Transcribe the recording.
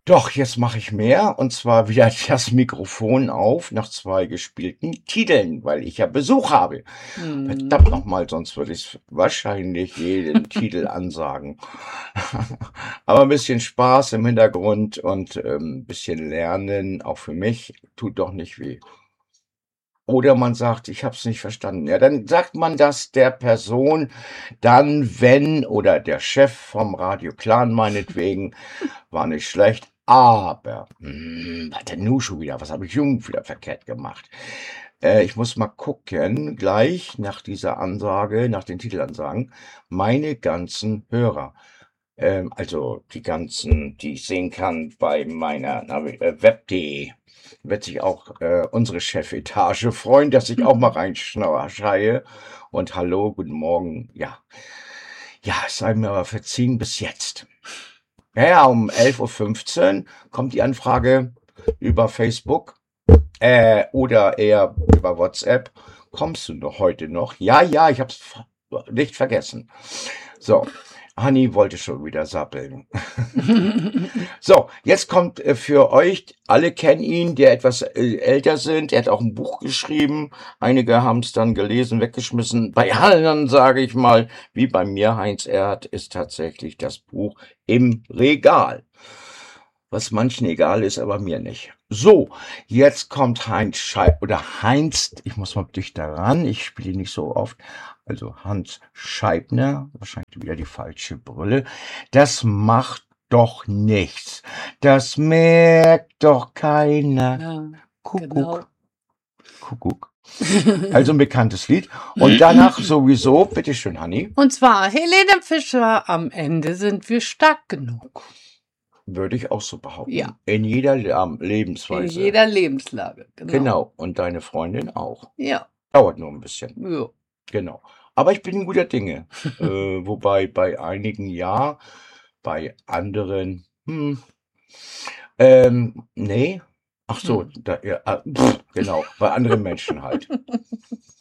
Doch, jetzt mache ich mehr und zwar wieder das Mikrofon auf nach 2 gespielten Titeln, weil ich ja Besuch habe. Verdammt Mhm. nochmal, sonst würde ich wahrscheinlich jeden Titel ansagen. Aber ein bisschen Spaß im Hintergrund und ein bisschen Lernen, auch für mich, tut doch nicht weh. Oder man sagt, ich habe es nicht verstanden. Ja, dann sagt man das der Person dann, wenn oder der Chef vom Radio Clan meinetwegen, war nicht schlecht, aber was denn nun schon wieder? Was habe ich nun wieder verkehrt gemacht? Ich muss mal gucken, gleich nach dieser Ansage, nach den Titelansagen, meine ganzen Hörer. Also die ganzen, die ich sehen kann bei meiner web.de, wird sich auch unsere Chefetage freuen, dass ich auch mal reinschreie. Und hallo, guten Morgen. Ja, ja, es sei mir aber verziehen bis jetzt. Ja, ja, um 11:15 Uhr kommt die Anfrage über Facebook oder eher über WhatsApp. Kommst du noch heute noch? Ja, ja, ich hab's nicht vergessen. So, Hanni wollte schon wieder sappeln. So, jetzt kommt für euch, alle kennen ihn, der etwas älter sind. Er hat auch ein Buch geschrieben. Einige haben es dann gelesen, weggeschmissen. Bei anderen, sage ich mal, wie bei mir, Heinz Erhardt, ist tatsächlich das Buch im Regal. Was manchen egal ist, aber mir nicht. So, jetzt kommt Heinz Heinz, ich muss mal dichter ran, ich spiele ihn nicht so oft. Also Hans Scheibner, wahrscheinlich wieder die falsche Brille. Das macht doch nichts. Das merkt doch keiner. Ja, Kuckuck, genau. Kuckuck. Also ein bekanntes Lied. Und danach sowieso, bitteschön, Hanni. Und zwar Helene Fischer, am Ende sind wir stark genug. Würde ich auch so behaupten. Ja. In jeder In Lebensweise. jeder Lebenslage. Genau. Und deine Freundin auch. Ja. Dauert nur ein bisschen. Ja. Genau. Aber ich bin guter Dinge. Wobei bei einigen ja, bei anderen, nee. Ach so, da, ja, genau, bei anderen Menschen halt.